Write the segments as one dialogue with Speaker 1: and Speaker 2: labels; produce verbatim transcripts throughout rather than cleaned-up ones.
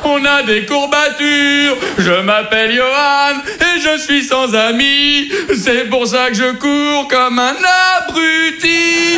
Speaker 1: on a des courbatures. Je m'appelle Johan et je suis sans amis. C'est pour ça que je cours comme un abruti.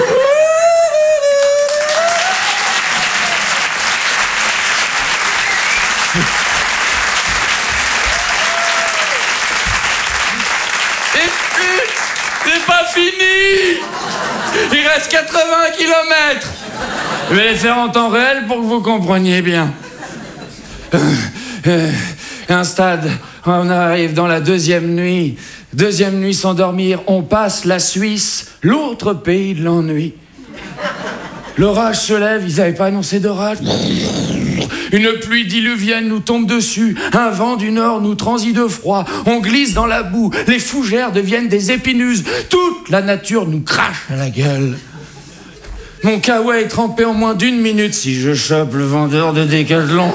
Speaker 1: Et puis, c'est pas fini. Il reste quatre-vingts kilomètres. Je vais les faire en temps réel pour que vous compreniez bien. Euh, euh, un stade, on arrive dans la deuxième nuit. Deuxième nuit sans dormir, on passe la Suisse, l'autre pays de l'ennui. L'orage se lève, ils n'avaient pas annoncé d'orage. Une pluie diluvienne nous tombe dessus. Un vent du nord nous transit de froid. On glisse dans la boue. Les fougères deviennent des épineuses. Toute la nature nous crache à la gueule. Mon kawaii est trempé en moins d'une minute si je chope le vendeur de Décathlon.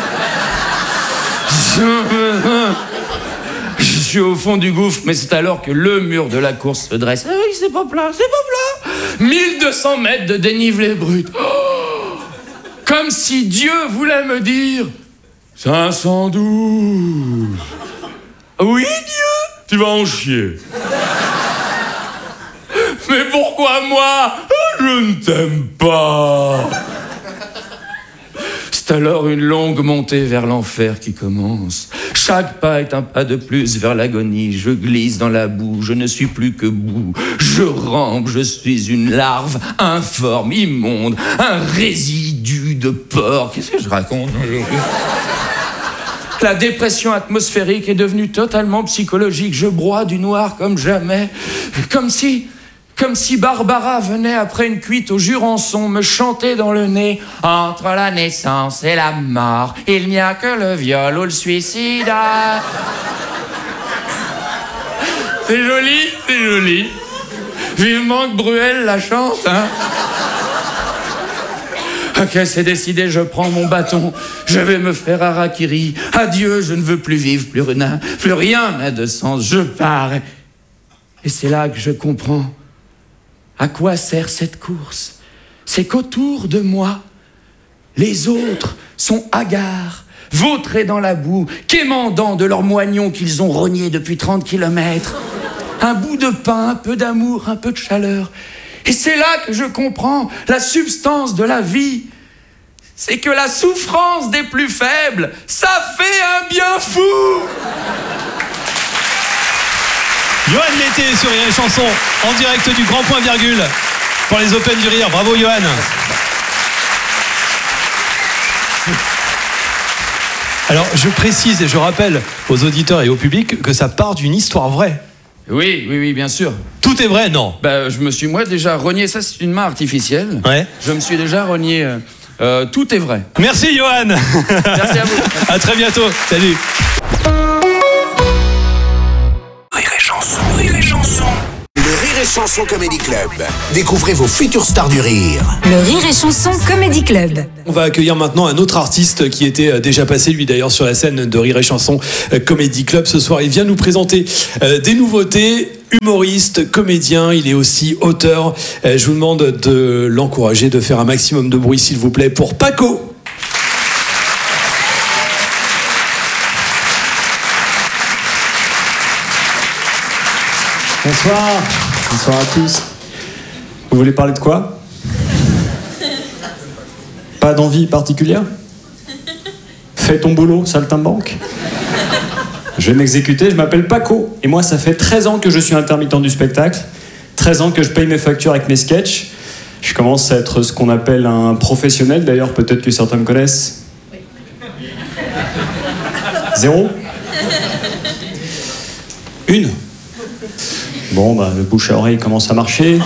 Speaker 1: Je suis au fond du gouffre, mais c'est alors que le mur de la course se dresse. Ah oui, c'est pas plat, c'est pas plat. mille deux cents mètres de dénivelé brut. Oh, comme si Dieu voulait me dire cinq cent douze. Oui, Dieu, tu vas en chier. Mais pourquoi moi? Je ne t'aime pas. C'est alors une longue montée vers l'enfer qui commence. Chaque pas est un pas de plus vers l'agonie. Je glisse dans la boue, je ne suis plus que boue. Je rampe, je suis une larve informe, immonde, un résidu de porc. Qu'est-ce que je raconte? La dépression atmosphérique est devenue totalement psychologique. Je broie du noir comme jamais. Comme si... Comme si Barbara venait après une cuite au Jurançon me chanter dans le nez. Entre la naissance et la mort, il n'y a que le viol ou le suicide. C'est joli, c'est joli. Vivement que Bruel la chante, hein. Ok, c'est décidé, je prends mon bâton. Je vais me faire harakiri. Adieu, je ne veux plus vivre, plus rien, plus rien n'a de sens. Je pars. Et c'est là que je comprends. À quoi sert cette course? C'est qu'autour de moi, les autres sont hagards, vautrés dans la boue, quémandant de leurs moignons qu'ils ont rognés depuis trente kilomètres. Un bout de pain, un peu d'amour, un peu de chaleur. Et c'est là que je comprends la substance de la vie. C'est que la souffrance des plus faibles, ça fait un bien fou.
Speaker 2: Johan Mété sur Rire et Chanson, en direct du Grand Point Virgule pour les Open du Rire. Bravo Johan. Alors je précise et je rappelle aux auditeurs et au public que ça part d'une histoire vraie.
Speaker 1: Oui, oui, oui, bien sûr.
Speaker 2: Tout est vrai, non?
Speaker 1: Bah, je me suis moi déjà rogné, ça c'est une main artificielle.
Speaker 2: Ouais.
Speaker 1: Je me suis déjà rogné, euh, euh, tout est vrai.
Speaker 2: Merci Johan.
Speaker 1: Merci à vous.
Speaker 2: À très bientôt, salut.
Speaker 3: Rire et Chanson. Le Rire et Chanson Comedy Club. Découvrez vos futures stars du rire.
Speaker 4: Le Rire et Chanson Comedy Club.
Speaker 2: On va accueillir maintenant un autre artiste qui était déjà passé, lui d'ailleurs, sur la scène de Rire et Chanson Comedy Club. Ce soir, il vient nous présenter euh, des nouveautés. Humoriste, comédien, il est aussi auteur. Euh, je vous demande de l'encourager, de faire un maximum de bruit, s'il vous plaît, pour Paco.
Speaker 5: Bonsoir, bonsoir à tous. Vous voulez parler de quoi? Pas d'envie particulière? Fais ton boulot, saltimbanque. Je vais m'exécuter, je m'appelle Paco. Et moi, ça fait treize ans que je suis intermittent du spectacle. treize ans que je paye mes factures avec mes sketchs. Je commence à être ce qu'on appelle un professionnel. D'ailleurs, peut-être que certains me connaissent. Zéro? Une? Bon, bah, le bouche à oreille commence à marcher.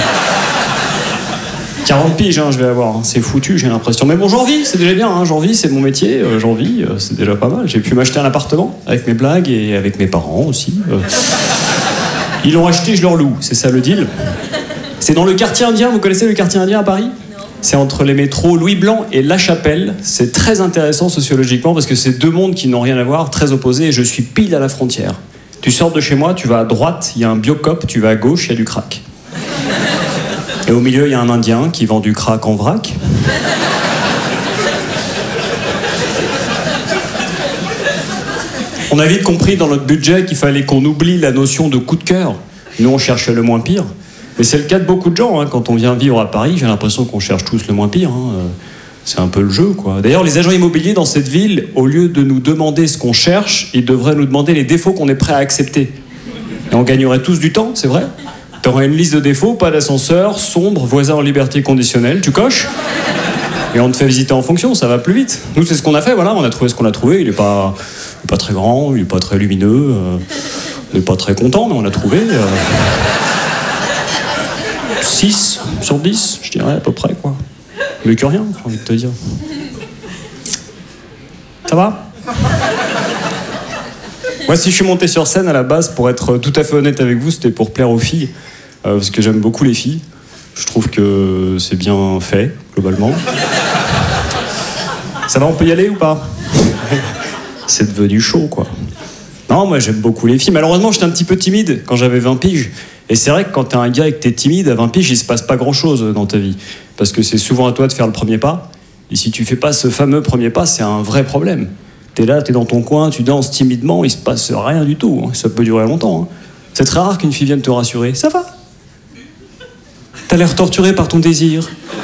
Speaker 5: quarante piges, hein, je vais avoir. Hein. C'est foutu, j'ai l'impression. Mais bon, j'en vis, c'est déjà bien. Hein. J'en vis, c'est mon métier. Euh, j'en vis, euh, c'est déjà pas mal. J'ai pu m'acheter un appartement avec mes blagues et avec mes parents aussi. Euh... Ils l'ont acheté, je leur loue. C'est ça le deal. C'est dans le quartier indien. Vous connaissez le quartier indien à Paris? Non. C'est entre les métros Louis Blanc et La Chapelle. C'est très intéressant sociologiquement parce que c'est deux mondes qui n'ont rien à voir, très opposés. Et je suis pile à la frontière. Tu sors de chez moi, tu vas à droite, il y a un biocop, tu vas à gauche, il y a du crack. Et au milieu, il y a un Indien qui vend du crack en vrac. On a vite compris dans notre budget qu'il fallait qu'on oublie la notion de coup de cœur. Nous, on cherchait le moins pire. Mais c'est le cas de beaucoup de gens. Hein. Quand on vient vivre à Paris, j'ai l'impression qu'on cherche tous le moins pire. Hein. C'est un peu le jeu, quoi. D'ailleurs, les agents immobiliers dans cette ville, au lieu de nous demander ce qu'on cherche, ils devraient nous demander les défauts qu'on est prêt à accepter. Et on gagnerait tous du temps, c'est vrai. T'aurais une liste de défauts, pas d'ascenseur, sombre, voisin en liberté conditionnelle, tu coches. Et on te fait visiter en fonction, ça va plus vite. Nous, c'est ce qu'on a fait, voilà, on a trouvé ce qu'on a trouvé. Il est pas, il est pas très grand, il est pas très lumineux, euh, on n'est pas très content, mais on l'a trouvé. Euh, six sur dix, je dirais, à peu près, quoi. Mieux que rien, j'ai envie de te dire. Ça va ? Moi, si je suis monté sur scène à la base, pour être tout à fait honnête avec vous, c'était pour plaire aux filles, euh, parce que j'aime beaucoup les filles. Je trouve que c'est bien fait, globalement. Ça va, on peut y aller ou pas ? C'est devenu chaud, quoi. Non, moi, j'aime beaucoup les filles. Malheureusement, j'étais un petit peu timide quand j'avais vingt piges. Et c'est vrai que quand t'es un gars et que t'es timide, à vingt piges, il se passe pas grand-chose dans ta vie. Parce que c'est souvent à toi de faire le premier pas. Et si tu fais pas ce fameux premier pas, c'est un vrai problème. T'es là, t'es dans ton coin, tu danses timidement, il se passe rien du tout. Ça peut durer longtemps. Hein. C'est très rare qu'une fille vienne te rassurer. Ça va ? T'as l'air torturé par ton désir.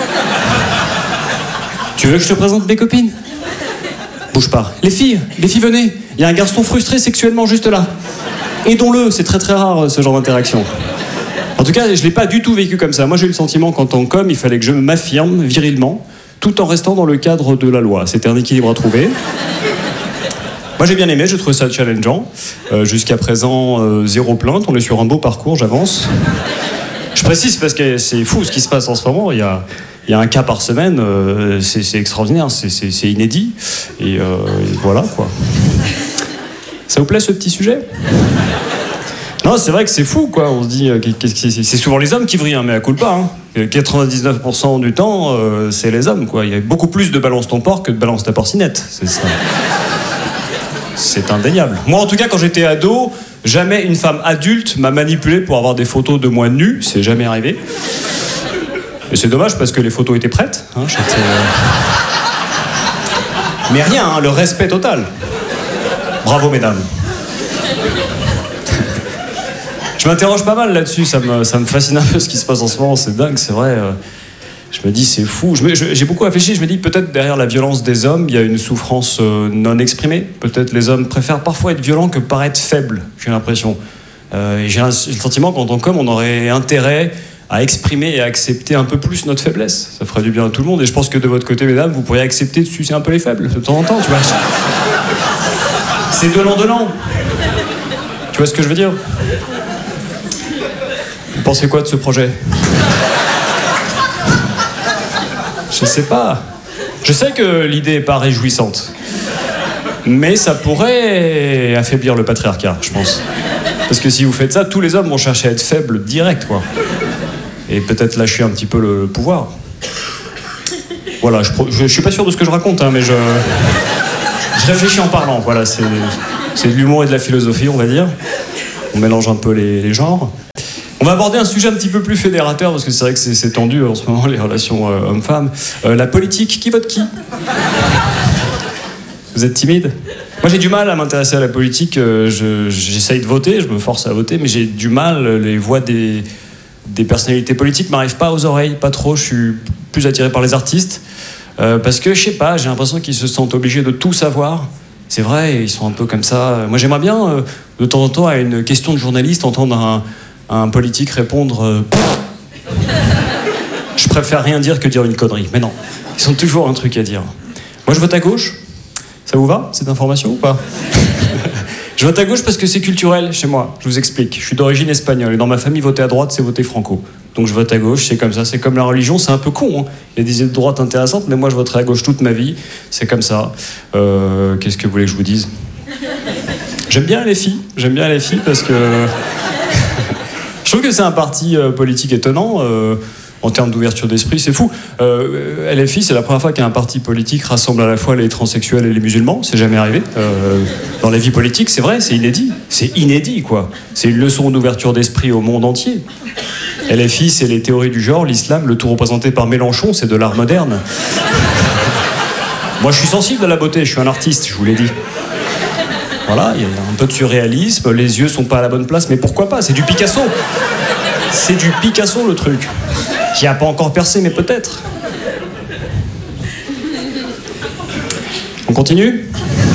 Speaker 5: Tu veux que je te présente mes copines ? Bouge pas. Les filles, les filles, venez. Il y a un garçon frustré sexuellement juste là. Aidons-le, c'est très très rare ce genre d'interaction. En tout cas, je l'ai pas du tout vécu comme ça. Moi, j'ai eu le sentiment qu'en tant qu'homme, il fallait que je m'affirme virilement, tout en restant dans le cadre de la loi. C'était un équilibre à trouver. Moi, j'ai bien aimé, j'ai trouvé ça challengeant. Euh, jusqu'à présent, euh, zéro plainte. On est sur un beau parcours, j'avance. Je précise parce que c'est fou ce qui se passe en ce moment. Il y a, il y a un cas par semaine, euh, c'est, c'est extraordinaire, c'est, c'est, c'est inédit. Et, euh, et voilà, quoi. Ça vous plaît, ce petit sujet ? Non, c'est vrai que c'est fou, quoi. On se dit, euh, qu'est-ce que c'est, c'est souvent les hommes qui vrillent, hein, mais à coup de pas. Hein. quatre-vingt-dix-neuf pour cent du temps, euh, c'est les hommes, quoi. Il y a beaucoup plus de balance ton porc que de balance ta porcinette. C'est ça. C'est indéniable. Moi, en tout cas, quand j'étais ado, jamais une femme adulte m'a manipulé pour avoir des photos de moi nu. C'est jamais arrivé. Et c'est dommage parce que les photos étaient prêtes. Hein, j'étais... Mais rien, hein, le respect total. Bravo, mesdames. Je m'interroge pas mal là-dessus. Ça me, ça me fascine un peu ce qui se passe en ce moment. C'est dingue, c'est vrai. Euh... Je me dis, c'est fou. Je me, je, j'ai beaucoup réfléchi. Je me dis, peut-être derrière la violence des hommes, il y a une souffrance euh, non exprimée. Peut-être les hommes préfèrent parfois être violents que paraître faibles, j'ai l'impression. Euh, et j'ai un, j'ai le sentiment qu'en tant qu'homme, on aurait intérêt à exprimer et à accepter un peu plus notre faiblesse. Ça ferait du bien à tout le monde. Et je pense que de votre côté, mesdames, vous pourriez accepter de sucer un peu les faibles, de temps en temps, tu vois. C'est donnant-donnant. Tu vois ce que je veux dire ? Vous pensez quoi de ce projet ? Je sais pas. Je sais que l'idée est pas réjouissante. Mais ça pourrait affaiblir le patriarcat, je pense. Parce que si vous faites ça, tous les hommes vont chercher à être faibles direct, quoi. Et peut-être lâcher un petit peu le, le pouvoir. Voilà, je, je, je suis pas sûr de ce que je raconte, hein, mais je... Je réfléchis en parlant, voilà. C'est, c'est de l'humour et de la philosophie, on va dire. On mélange un peu les, les genres. On va aborder un sujet un petit peu plus fédérateur, parce que c'est vrai que c'est, c'est tendu en ce moment, les relations euh, hommes-femmes. Euh, la politique, qui vote qui ? Vous êtes timide ? Moi, j'ai du mal à m'intéresser à la politique. Euh, je, j'essaye de voter, je me force à voter, mais j'ai du mal. Les voix des, des personnalités politiques m'arrivent pas aux oreilles, pas trop. Je suis plus attiré par les artistes. Euh, parce que, je sais pas, j'ai l'impression qu'ils se sentent obligés de tout savoir. C'est vrai, ils sont un peu comme ça. Moi, j'aimerais bien, euh, de temps en temps, à une question de journaliste, entendre un... un politique répondre euh, je préfère rien dire que dire une connerie. Mais non, ils ont toujours un truc à dire. Moi, je vote à gauche. Ça vous va, cette information, ou pas ? Je vote à gauche parce que c'est culturel chez moi. Je vous explique. Je suis d'origine espagnole et dans ma famille, voter à droite, c'est voter franco. Donc je vote à gauche, c'est comme ça. C'est comme la religion, c'est un peu con. Hein. Il y a des idées de droite intéressantes, mais moi, je voterai à gauche toute ma vie. C'est comme ça. Euh, qu'est-ce que vous voulez que je vous dise ? J'aime bien les filles. J'aime bien les filles parce que... Je trouve que c'est un parti euh, politique étonnant euh, en termes d'ouverture d'esprit, c'est fou. Euh, L F I, c'est la première fois qu'un parti politique rassemble à la fois les transsexuels et les musulmans. C'est jamais arrivé. Euh, dans la vie politique, c'est vrai, c'est inédit. C'est inédit, quoi. C'est une leçon d'ouverture d'esprit au monde entier. L F I, c'est les théories du genre, l'islam, le tout représenté par Mélenchon, c'est de l'art moderne. Moi, je suis sensible à la beauté, je suis un artiste, je vous l'ai dit. Voilà, il y a un peu de surréalisme, les yeux sont pas à la bonne place, mais pourquoi pas? C'est du Picasso. C'est du Picasso le truc. Qui a pas encore percé, mais peut-être. On continue?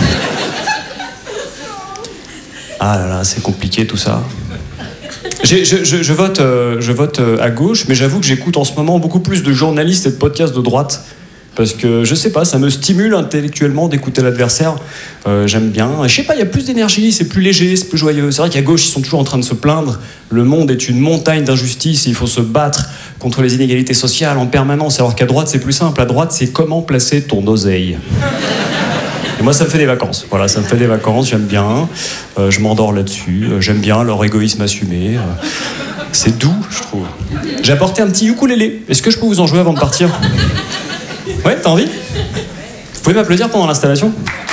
Speaker 5: Ah là là, c'est compliqué tout ça. J'ai, je, je, je vote, euh, je vote euh, à gauche, mais j'avoue que j'écoute en ce moment beaucoup plus de journalistes et de podcasts de droite. Parce que, je sais pas, ça me stimule intellectuellement d'écouter l'adversaire. Euh, j'aime bien. Je sais pas, il y a plus d'énergie, c'est plus léger, c'est plus joyeux. C'est vrai qu'à gauche, ils sont toujours en train de se plaindre. Le monde est une montagne d'injustice, il faut se battre contre les inégalités sociales en permanence. Alors qu'à droite, c'est plus simple. À droite, c'est comment placer ton oseille. Et moi, ça me fait des vacances. Voilà, ça me fait des vacances, j'aime bien. Euh, je m'endors là-dessus. Euh, j'aime bien leur égoïsme assumé. Euh, c'est doux, je trouve. J'ai apporté un petit ukulélé. Est-ce que je peux vous en jouer avant de partir? Ouais, t'as envie? Vous pouvez m'applaudir pendant l'installation?